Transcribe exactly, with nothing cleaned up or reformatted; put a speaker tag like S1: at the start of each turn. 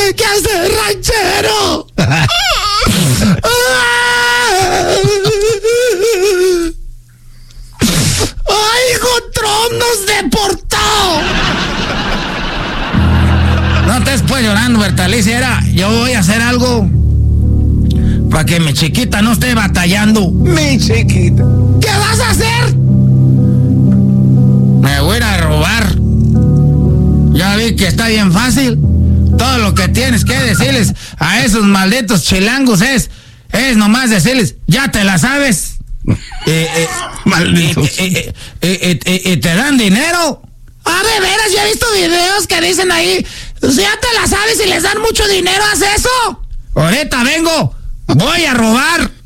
S1: ¿Qué haces, ranchero? ¡Ay, hijo, Trump nos deportó!
S2: No estés pues llorando, Bertalicia. Era, yo voy a hacer algo para que mi chiquita no esté batallando.
S1: Mi chiquita. ¿Qué vas a hacer?
S2: Me voy a ir a robar. Ya vi que está bien fácil. Todo lo que tienes que decirles a esos malditos chilangos es, es nomás decirles, ya te la sabes. eh, eh, Malditos. Y, y, y, y, y, y te dan dinero.
S1: Ah, de veras, yo he visto videos que dicen ahí, si ya te la sabes y les dan mucho dinero, ¿haz eso?
S2: Ahorita vengo, voy a robar.